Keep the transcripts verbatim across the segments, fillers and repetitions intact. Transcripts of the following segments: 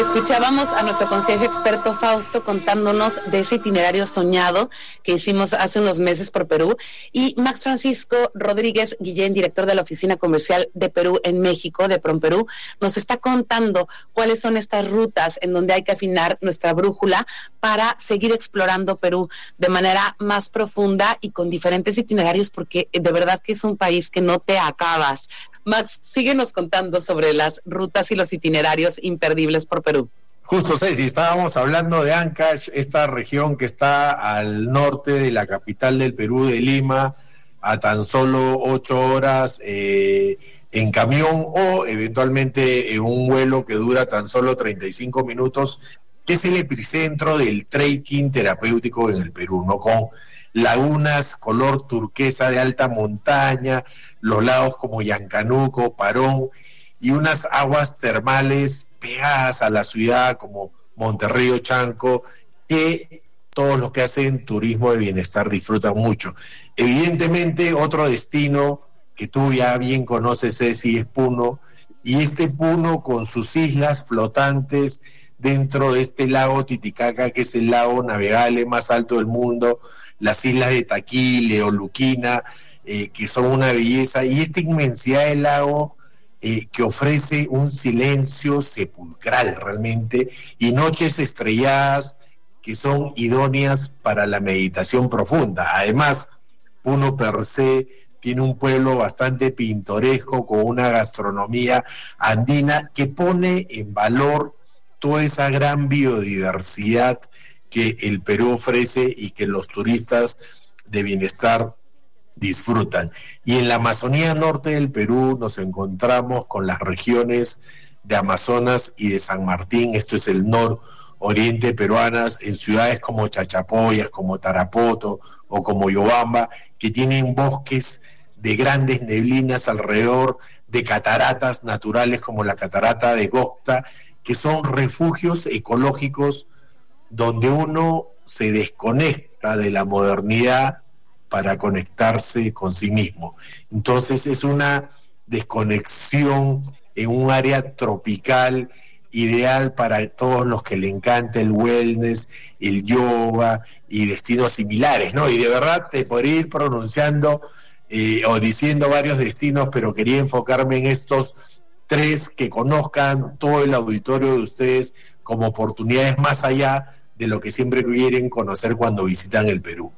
Escuchábamos a nuestro concierge experto Fausto contándonos de ese itinerario soñado que hicimos hace unos meses por Perú, y Max Francisco Rodríguez Guillén, director de la Oficina Comercial de Perú en México, de PROMPERÚ, nos está contando cuáles son estas rutas en donde hay que afinar nuestra brújula para seguir explorando Perú de manera más profunda y con diferentes itinerarios, porque de verdad que es un país que no te acabas. Max, síguenos contando sobre las rutas y los itinerarios imperdibles por Perú. Justo, Ceci, estábamos hablando de Ancash, esta región que está al norte de la capital del Perú, de Lima, a tan solo ocho horas eh, en camión o eventualmente en un vuelo que dura tan solo treinta y cinco minutos, que es el epicentro del trekking terapéutico en el Perú, ¿no? Con lagunas color turquesa de alta montaña, los lagos como Yancanuco, Parón, y unas aguas termales pegadas a la ciudad como Monterrío, Chanco, que todos los que hacen turismo de bienestar disfrutan mucho. Evidentemente, otro destino que tú ya bien conoces, Ceci, es Puno, y este Puno con sus islas flotantes dentro de este lago Titicaca, que es el lago navegable más alto del mundo, las islas de Taquile o Luquina, eh, que son una belleza, y esta inmensidad del lago eh, que ofrece un silencio sepulcral realmente, y noches estrelladas que son idóneas para la meditación profunda. Además, Puno per se tiene un pueblo bastante pintoresco, con una gastronomía andina que pone en valor toda esa gran biodiversidad que el Perú ofrece y que los turistas de bienestar disfrutan. Y en la Amazonía norte del Perú nos encontramos con las regiones de Amazonas y de San Martín, esto es el nororiente peruanas, en ciudades como Chachapoyas, como Tarapoto o como Yobamba, que tienen bosques de grandes neblinas alrededor de cataratas naturales como la catarata de Gocta, que son refugios ecológicos donde uno se desconecta de la modernidad para conectarse con sí mismo. Entonces es una desconexión en un área tropical ideal para todos los que le encanta el wellness, el yoga y destinos similares, ¿no? Y de verdad te podría ir pronunciando eh, o diciendo varios destinos, pero quería enfocarme en estos tres que conozcan todo el auditorio de ustedes como oportunidades más allá de lo que siempre quieren conocer cuando visitan el Perú.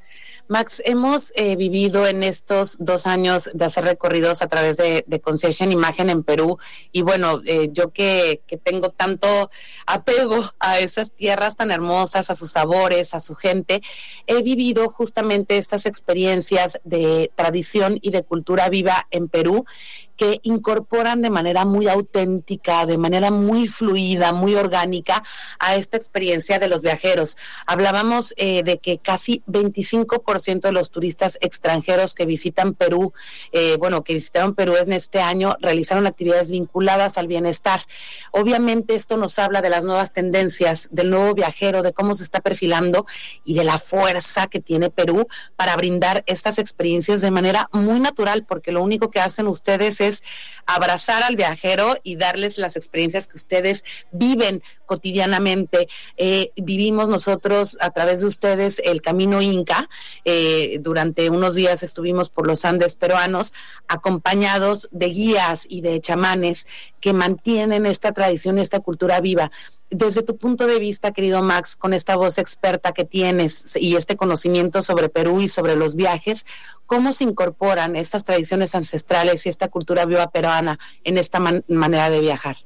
Max, hemos eh, vivido en estos dos años de hacer recorridos a través de, de Conciencia en Imagen en Perú, y bueno, eh, yo que, que tengo tanto apego a esas tierras tan hermosas, a sus sabores, a su gente, he vivido justamente estas experiencias de tradición y de cultura viva en Perú, que incorporan de manera muy auténtica, de manera muy fluida, muy orgánica a esta experiencia de los viajeros. Hablábamos eh, de que casi veinticinco por ciento de los turistas extranjeros que visitan Perú, eh, bueno, que visitaron Perú en este año, realizaron actividades vinculadas al bienestar. Obviamente esto nos habla de las nuevas tendencias, del nuevo viajero, de cómo se está perfilando y de la fuerza que tiene Perú para brindar estas experiencias de manera muy natural, porque lo único que hacen ustedes es abrazar al viajero y darles las experiencias que ustedes viven cotidianamente. Eh, vivimos nosotros a través de ustedes el Camino Inca. Eh, durante unos días estuvimos por los Andes peruanos, acompañados de guías y de chamanes que mantienen esta tradición, esta cultura viva. Desde tu punto de vista, querido Max, con esta voz experta que tienes y este conocimiento sobre Perú y sobre los viajes, ¿cómo se incorporan estas tradiciones ancestrales y esta cultura viva peruana en esta man- manera de viajar?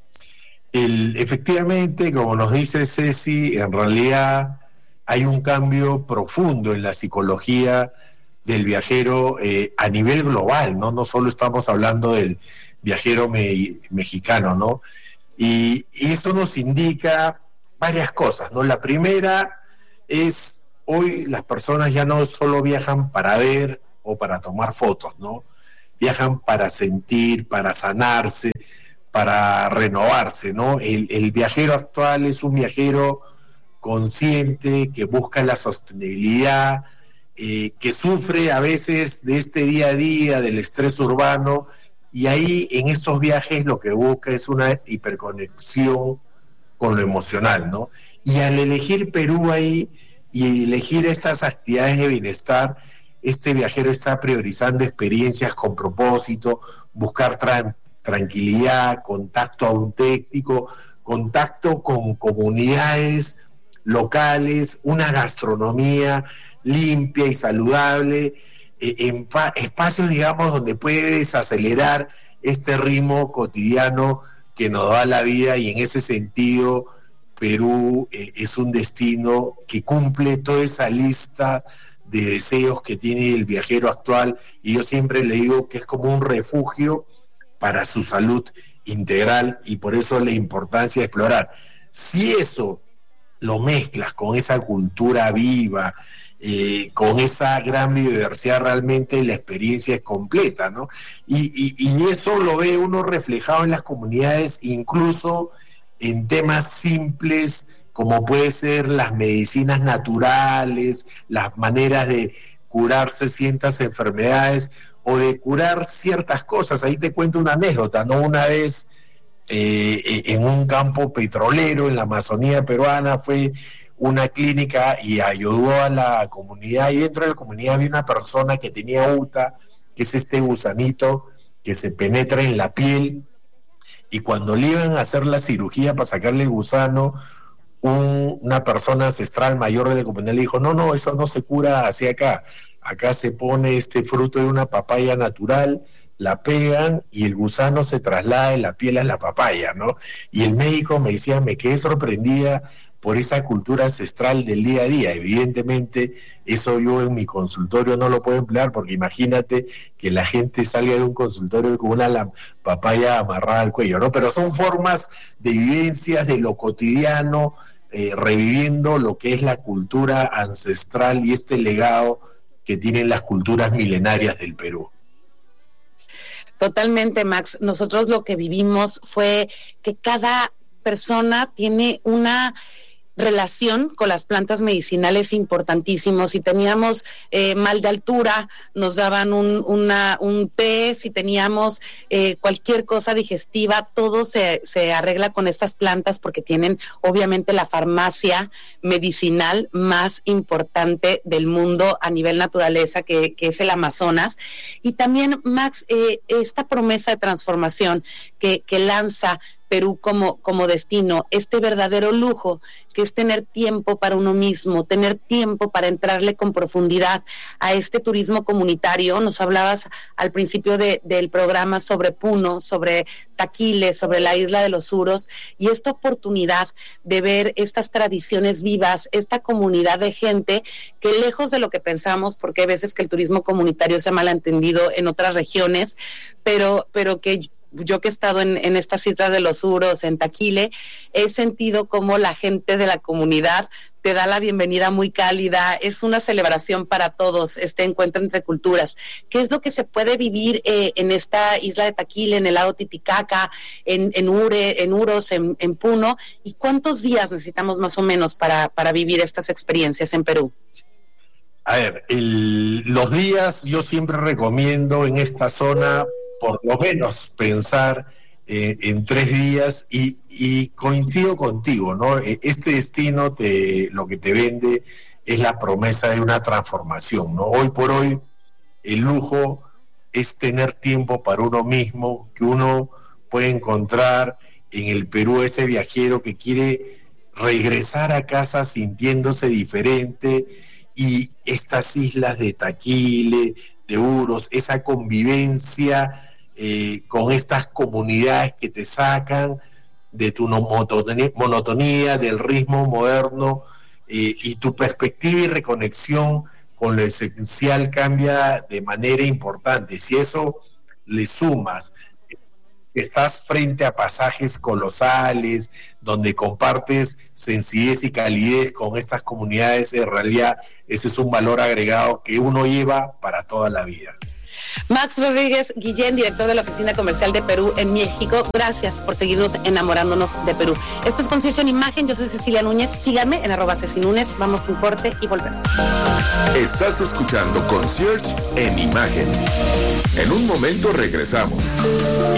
El, efectivamente, como nos dice Ceci, en realidad hay un cambio profundo en la psicología del viajero eh, a nivel global, ¿no? No solo estamos hablando del viajero me- mexicano, ¿no? Y, y eso nos indica varias cosas, ¿no? La primera es, hoy las personas ya no solo viajan para ver o para tomar fotos, ¿no? Viajan para sentir, para sanarse, para renovarse, ¿no? El, el viajero actual es un viajero consciente, que busca la sostenibilidad, eh, que sufre a veces de este día a día, del estrés urbano, y ahí en estos viajes lo que busca es una hiperconexión con lo emocional, ¿no? Y al elegir Perú ahí y elegir estas actividades de bienestar, este viajero está priorizando experiencias con propósito, buscar tra- tranquilidad, contacto auténtico, contacto con comunidades locales, una gastronomía limpia y saludable, eh, en pa- espacios, digamos, donde puedes acelerar este ritmo cotidiano que nos da la vida, y en ese sentido Perú eh, es un destino que cumple toda esa lista de deseos que tiene el viajero actual, y yo siempre le digo que es como un refugio para su salud integral, y por eso la importancia de explorar. Si eso lo mezclas con esa cultura viva, eh, con esa gran biodiversidad, realmente la experiencia es completa, ¿no? Y, y, y eso lo ve uno reflejado en las comunidades, incluso en temas simples como puede ser las medicinas naturales, las maneras de curarse ciertas enfermedades o de curar ciertas cosas. Ahí te cuento una anécdota, ¿no? Una vez eh, en un campo petrolero en la Amazonía peruana fue una clínica y ayudó a la comunidad, y dentro de la comunidad había una persona que tenía U T A, que es este gusanito que se penetra en la piel, y cuando le iban a hacer la cirugía para sacarle el gusano, un, una persona ancestral mayor de la comunidad le dijo, no, no, eso no se cura hacia acá, acá se pone este fruto de una papaya natural, la pegan y el gusano se traslada de la piel a la papaya, ¿no? Y el médico me decía, me quedé sorprendida por esa cultura ancestral del día a día. Evidentemente, eso yo en mi consultorio no lo puedo emplear, porque imagínate que la gente salga de un consultorio con una la papaya amarrada al cuello, ¿no? Pero son formas de vivencias de lo cotidiano, eh, reviviendo lo que es la cultura ancestral y este legado que tienen las culturas milenarias del Perú. Totalmente, Max. Nosotros lo que vivimos fue que cada persona tiene una relación con las plantas medicinales importantísimos. Si teníamos eh, mal de altura, nos daban un, una, un té. Si teníamos eh, cualquier cosa digestiva, todo se, se arregla con estas plantas, porque tienen obviamente la farmacia medicinal más importante del mundo a nivel naturaleza, que, que es el Amazonas. Y también, Max, eh, esta promesa de transformación que, que lanza Perú como, como destino, este verdadero lujo que es tener tiempo para uno mismo, tener tiempo para entrarle con profundidad a este turismo comunitario. Nos hablabas al principio de, del programa sobre Puno, sobre Taquile, sobre la isla de los Uros, y esta oportunidad de ver estas tradiciones vivas, esta comunidad de gente que, lejos de lo que pensamos, porque hay veces que el turismo comunitario se ha malentendido en otras regiones, pero, pero que yo que he estado en, en estas islas de los Uros, en Taquile, he sentido como la gente de la comunidad te da la bienvenida muy cálida. Es una celebración para todos, este encuentro entre culturas. ¿Qué es lo que se puede vivir eh, en esta isla de Taquile, en el lago Titicaca, en, en Ure, en Uros, en, en Puno? ¿Y cuántos días necesitamos más o menos para, para vivir estas experiencias en Perú? A ver, el, los días yo siempre recomiendo en esta zona por lo menos pensar eh, en tres días, y, y coincido contigo, ¿no? Este destino te, lo que te vende es la promesa de una transformación, ¿no? Hoy por hoy el lujo es tener tiempo para uno mismo, que uno puede encontrar en el Perú ese viajero que quiere regresar a casa sintiéndose diferente, y estas islas de Taquile, de Uros, esa convivencia eh, con estas comunidades que te sacan de tu monotonía, monotonía del ritmo moderno, eh, y tu perspectiva y reconexión con lo esencial cambia de manera importante. Si eso le sumas, estás frente a pasajes colosales, donde compartes sencillez y calidez con estas comunidades, en realidad ese es un valor agregado que uno lleva para toda la vida. Max Rodríguez Guillén, director de la Oficina Comercial de Perú en México, gracias por seguirnos enamorándonos de Perú. Esto es Concierge en Imagen, yo soy Cecilia Núñez, síganme en arroba Ceci Núñez, vamos un corte y volvemos. Estás escuchando Concierge en Imagen. En un momento regresamos.